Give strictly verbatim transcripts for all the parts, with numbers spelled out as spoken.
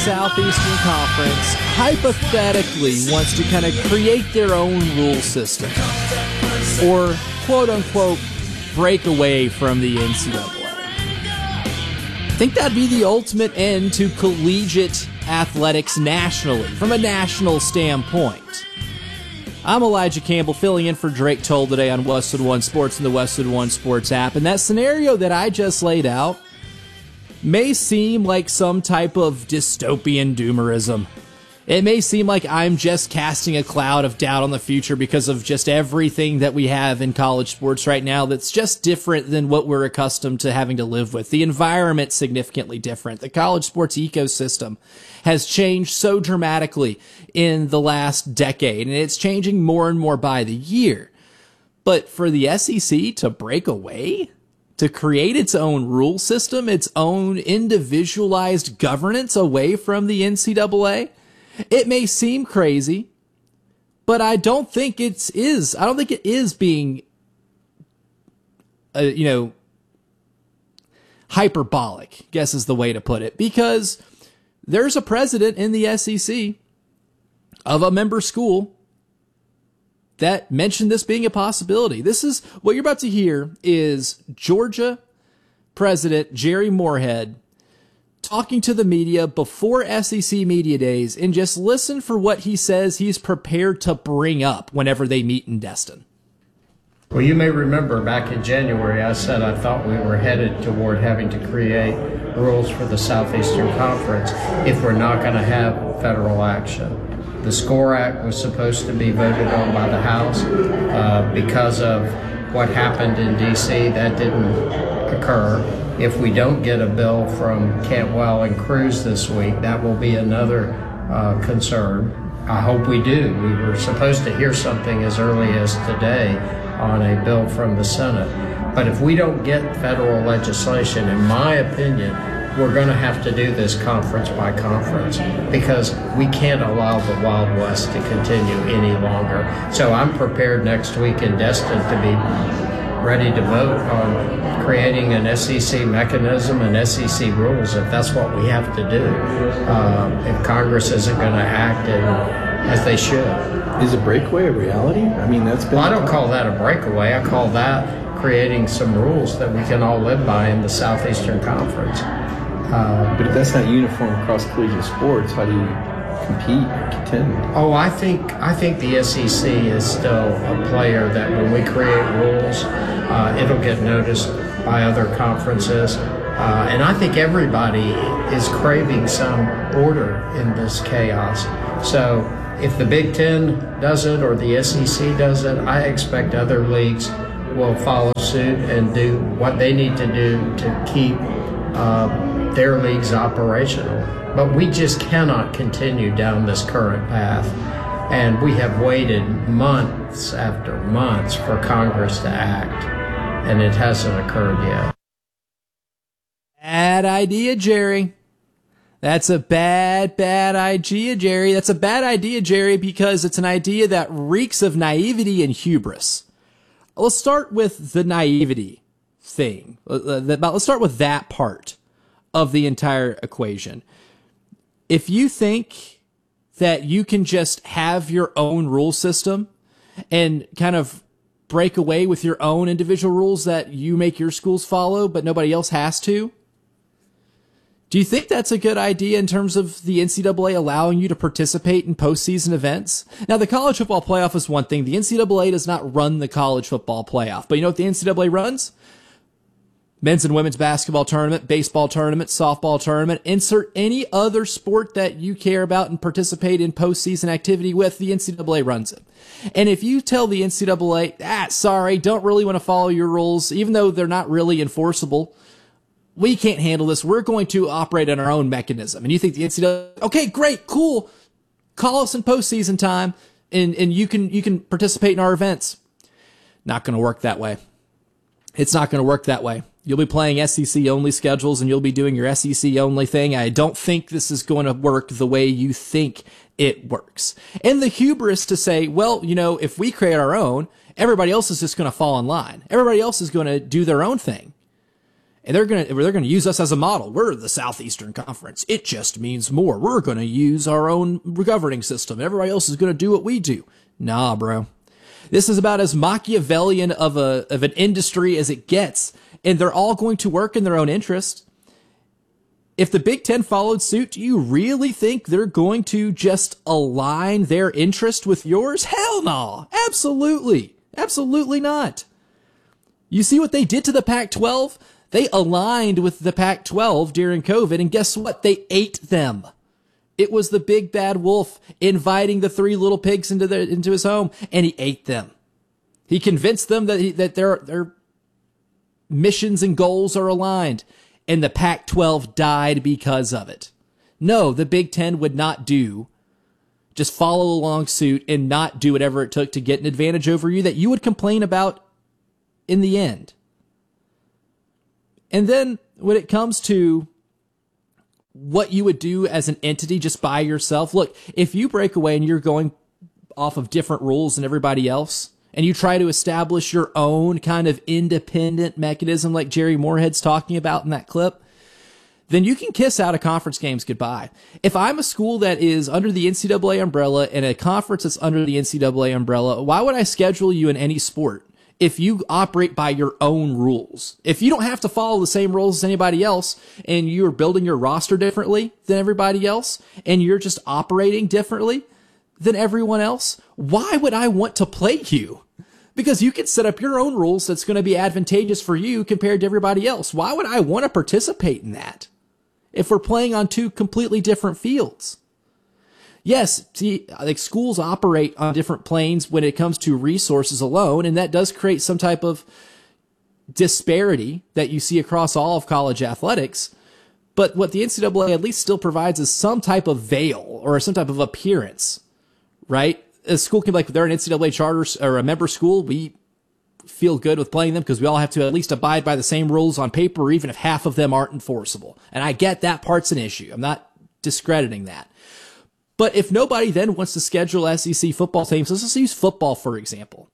Southeastern Conference hypothetically wants to kind of create their own rule system or quote-unquote break away from the N C double A. I think that'd be the ultimate end to collegiate athletics nationally, from a national standpoint. I'm Elijah Campbell, filling in for Drake Toll today on Westwood One Sports and the Westwood One Sports app. And that scenario that I just laid out may seem like some type of dystopian doomerism. It may seem like I'm just casting a cloud of doubt on the future because of just everything that we have in college sports right now that's just different than what we're accustomed to having to live with. The environment's significantly different. The college sports ecosystem has changed so dramatically in the last decade, and it's changing more and more by the year. But for the S E C to break away, to create its own rule system, its own individualized governance away from the N C double A, it may seem crazy, but I don't think it's is. I don't think it is being, uh, you know, hyperbolic, I guess is the way to put it, because there's a president in the S E C of a member school that mentioned this being a possibility. This is what you're about to hear is Georgia President Jerry Moorhead talking to the media before S E C Media Days, and just listen for what he says he's prepared to bring up whenever they meet in Destin. Well, you may remember back in January, I said I thought we were headed toward having to create rules for the Southeastern Conference if we're not going to have federal action. The SCORE Act was supposed to be voted on by the House. Uh, because of what happened in D C, that didn't occur. If we don't get a bill from Cantwell and Cruz this week, that will be another uh, concern. I hope we do. We were supposed to hear something as early as today on a bill from the Senate. But if we don't get federal legislation, in my opinion, we're going to have to do this conference by conference because we can't allow the Wild West to continue any longer. So I'm prepared next week in Destin to be ready to vote on creating an S E C mechanism and S E C rules if that's what we have to do. Uh, if Congress isn't going to act in, as they should. Is a breakaway a reality? I mean, that's been... Well, I don't call that a breakaway. I call that creating some rules that we can all live by in the Southeastern Conference. Uh, but if that's not uniform across collegiate sports, how do you compete or contend? Oh, I think I think the S E C is still a player that when we create rules, uh, it'll get noticed by other conferences. Uh, and I think everybody is craving some order in this chaos. So if the Big Ten does it or the S E C does it, I expect other leagues will follow suit and do what they need to do to keep uh, their leagues operational. But we just cannot continue down this current path. And we have waited months after months for Congress to act, and it hasn't occurred yet. Bad idea, Jerry. That's a bad, bad idea, Jerry. That's a bad idea, Jerry, because it's an idea that reeks of naivety and hubris. Let's start with the naivety thing. Let's start with that part of the entire equation. If you think that you can just have your own rule system and kind of break away with your own individual rules that you make your schools follow, but nobody else has to, do you think that's a good idea in terms of the N C double A allowing you to participate in postseason events? Now, the college football playoff is one thing. The N C double A does not run the college football playoff. But you know what the N C double A runs? Men's and women's basketball tournament, baseball tournament, softball tournament. Insert any other sport that you care about and participate in postseason activity with, the N C double A runs it. And if you tell the N C double A, ah, sorry, don't really want to follow your rules, even though they're not really enforceable, we can't handle this, we're going to operate on our own mechanism. And you think the N C double A, okay, great, cool, call us in postseason time, and, and you can you can participate in our events. Not going to work that way. It's not going to work that way. You'll be playing S E C-only schedules, and you'll be doing your S E C-only thing. I don't think this is going to work the way you think it works. And the hubris to say, well, you know, if we create our own, everybody else is just going to fall in line. Everybody else is going to do their own thing. And they're going to, they're going to use us as a model. We're the Southeastern Conference. It just means more. We're going to use our own governing system. Everybody else is going to do what we do. Nah, bro. This is about as Machiavellian of a, of an industry as it gets. And they're all going to work in their own interest. If the Big Ten followed suit, do you really think they're going to just align their interest with yours? Hell no. Absolutely. Absolutely not. You see what they did to the Pac twelve? They aligned with the Pac twelve during COVID, and guess what? They ate them. It was the big bad wolf inviting the three little pigs into their, into his home, and he ate them. He convinced them that he, that their their missions and goals are aligned, and the Pac twelve died because of it. No, the Big Ten would not do, just follow along suit and not do whatever it took to get an advantage over you that you would complain about in the end. And then when it comes to what you would do as an entity just by yourself, look, if you break away and you're going off of different rules than everybody else, and you try to establish your own kind of independent mechanism like Jerry Moorhead's talking about in that clip, then you can kiss out of conference games goodbye. If I'm a school that is under the N C double A umbrella and a conference that's under the N C double A umbrella, why would I schedule you in any sport if you operate by your own rules? If you don't have to follow the same rules as anybody else, and you're building your roster differently than everybody else, and you're just operating differently than everyone else, why would I want to play you? Because you can set up your own rules that's going to be advantageous for you compared to everybody else. Why would I want to participate in that if we're playing on two completely different fields? Yes, see, like schools operate on different planes when it comes to resources alone, and that does create some type of disparity that you see across all of college athletics. But what the N C double A at least still provides is some type of veil or some type of appearance, right? A school can be like, they're an N C double A charter or a member school. We feel good with playing them because we all have to at least abide by the same rules on paper, even if half of them aren't enforceable. And I get that part's an issue. I'm not discrediting that. But if nobody then wants to schedule S E C football teams, let's just use football, for example.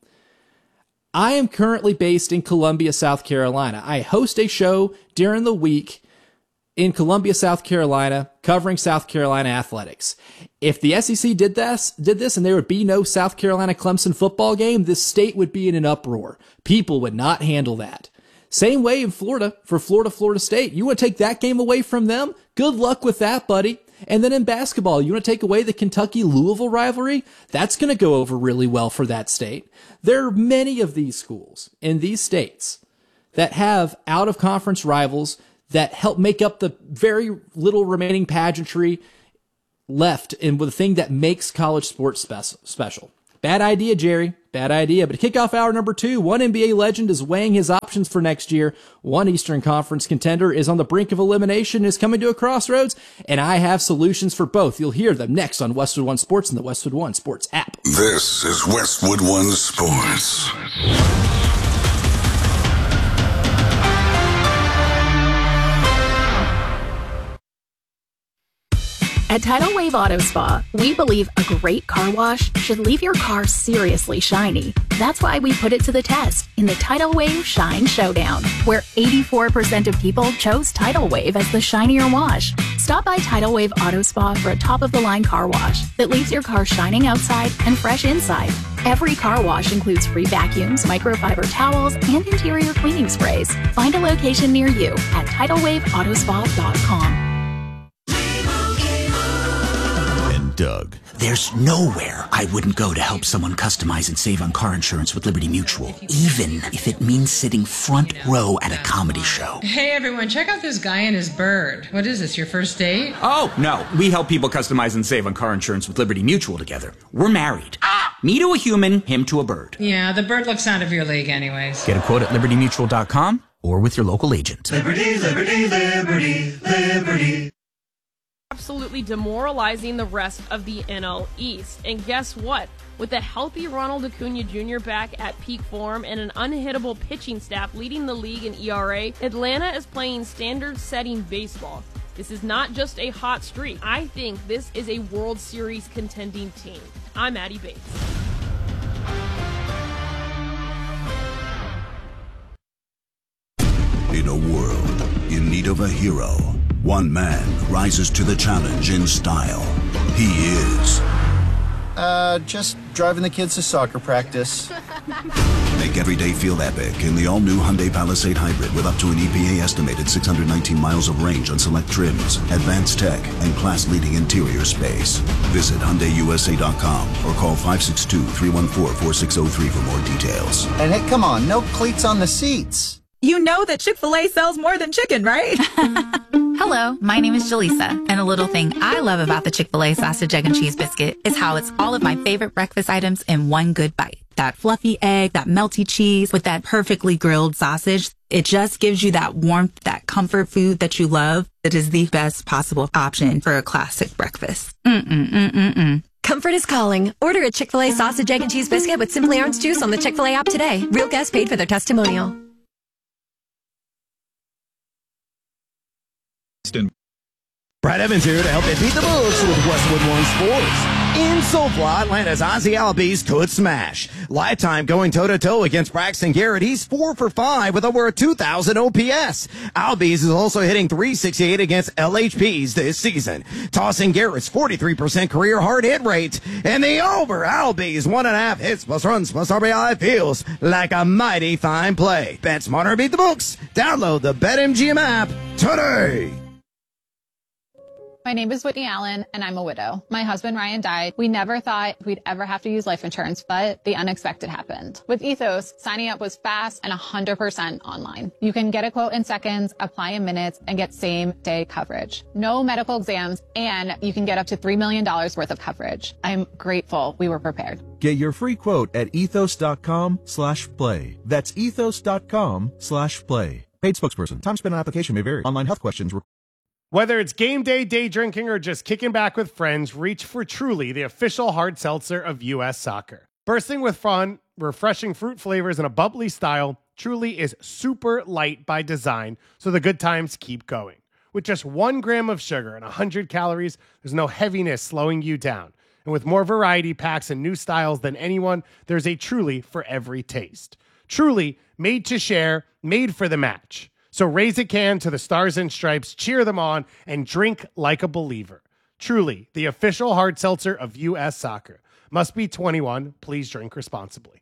I am currently based in Columbia, South Carolina. I host a show during the week in Columbia, South Carolina, covering South Carolina athletics. If the S E C did this, did this and there would be no South Carolina Clemson football game, this state would be in an uproar. People would not handle that. Same way in Florida, for Florida, Florida State. You want to take that game away from them? Good luck with that, buddy. And then in basketball, you want to take away the Kentucky-Louisville rivalry? That's going to go over really well for that state. There are many of these schools in these states that have out-of-conference rivals that help make up the very little remaining pageantry left in the thing that makes college sports spe- special. Bad idea, Jerry. Bad idea. But kickoff hour number two, one N B A legend is weighing his options for next year. One Eastern Conference contender is on the brink of elimination, is coming to a crossroads, and I have solutions for both. You'll hear them next on Westwood One Sports and the Westwood One Sports app. This is Westwood One Sports. At Tidal Wave Auto Spa, we believe a great car wash should leave your car seriously shiny. That's why we put it to the test in the Tidal Wave Shine Showdown, where eighty-four percent of people chose Tidal Wave as the shinier wash. Stop by Tidal Wave Auto Spa for a top-of-the-line car wash that leaves your car shining outside and fresh inside. Every car wash includes free vacuums, microfiber towels, and interior cleaning sprays. Find a location near you at tidal wave auto spa dot com. Doug. There's nowhere I wouldn't go to help someone customize and save on car insurance with Liberty Mutual, even if it means sitting front row at a comedy show. Hey everyone, check out this guy and his bird. What is this, your first date? Oh, no. We help people customize and save on car insurance with Liberty Mutual together. We're married. Ah! Me to a human, him to a bird. Yeah, the bird looks out of your league anyways. Get a quote at liberty mutual dot com or with your local agent. Liberty, liberty, liberty, liberty. Absolutely demoralizing the rest of the N L East. And guess what? With a healthy Ronald Acuna Junior back at peak form and an unhittable pitching staff leading the league in E R A, Atlanta is playing standard-setting baseball. This is not just a hot streak. I think this is a World Series contending team. I'm Addie Bates. In a world of a hero. One man rises to the challenge in style. He is... Uh, just driving the kids to soccer practice. Make every day feel epic in the all-new Hyundai Palisade Hybrid with up to an E P A-estimated six hundred nineteen miles of range on select trims, advanced tech, and class-leading interior space. Visit Hyundai U S A dot com or call five six two, three one four, four six zero three for more details. And hey, come on, no cleats on the seats. You know that Chick-fil-A sells more than chicken, right? Hello, my name is Jaleesa, and a little thing I love about the Chick-fil-A sausage, egg, and cheese biscuit is how it's all of my favorite breakfast items in one good bite. That fluffy egg, that melty cheese with that perfectly grilled sausage. It just gives you that warmth, that comfort food that you love. It is the best possible option for a classic breakfast. Mm-mm-mm-mm-mm. Comfort is calling. Order a Chick-fil-A sausage, egg, and cheese biscuit with Simply Orange Juice on the Chick-fil-A app today. Real guests paid for their testimonial. Brad Evans here to help you beat the books with Westwood One Sports. In SoFly, Atlanta's Ozzy Albies could smash. Lifetime going toe-to-toe against Braxton Garrett. He's four for five with over a two thousand O P S. Albies is also hitting three sixty-eight against L H Ps this season, tossing Garrett's forty-three percent career hard hit rate. And the over Albies one and a half hits plus runs plus R B I feels like a mighty fine play. Bet smarter, beat the books. Download the BetMGM app today. My name is Whitney Allen, and I'm a widow. My husband, Ryan, died. We never thought we'd ever have to use life insurance, but the unexpected happened. With Ethos, signing up was fast and one hundred percent online. You can get a quote in seconds, apply in minutes, and get same-day coverage. No medical exams, and you can get up to three million dollars worth of coverage. I'm grateful we were prepared. Get your free quote at ethos.com slash play. That's ethos.com slash play. Paid spokesperson. Time spent on application may vary. Online health questions. Whether it's game day, day drinking, or just kicking back with friends, reach for Truly, the official hard seltzer of U S Soccer. Bursting with fun, refreshing fruit flavors, and a bubbly style, Truly is super light by design, so the good times keep going. With just one gram of sugar and one hundred calories, there's no heaviness slowing you down. And with more variety packs and new styles than anyone, there's a Truly for every taste. Truly, made to share, made for the match. So raise a can to the Stars and Stripes, cheer them on, and drink like a believer. Truly, the official hard seltzer of U S Soccer. Must be twenty-one. Please drink responsibly.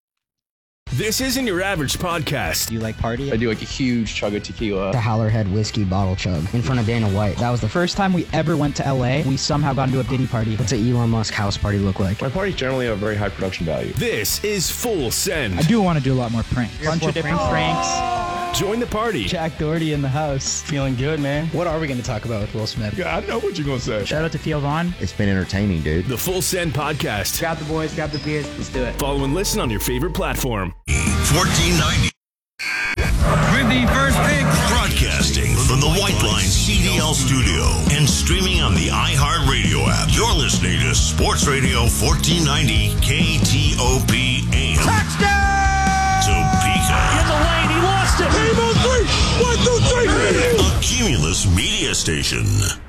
This isn't your average podcast. Do you like party? I do like a huge chug of tequila. The Howlerhead whiskey bottle chug in front of Dana White. That was the first time we ever went to L A. We somehow got into a Diddy party. What's an Elon Musk house party look like? My parties generally have very high production value. This is Full Send. I do want to do a lot more pranks. A bunch of different pranks. Join the party. Jack Doherty in the house. Feeling good, man. What are we going to talk about with Will Smith? Yeah, I know what you're going to say. Shout out to Theo Vaughn. It's been entertaining, dude. The Full Send Podcast. Grab the boys, grab the beers. Let's do it. Follow and listen on your favorite platform. fourteen ninety. With the first pick. Broadcasting from the White Line C D L studio and streaming on the iHeartRadio app. You're listening to Sports Radio fourteen ninety K T O P A M. Touchdown! Topeka. In the lane, he lost it. Game on three. One, two, three. A Cumulus media station.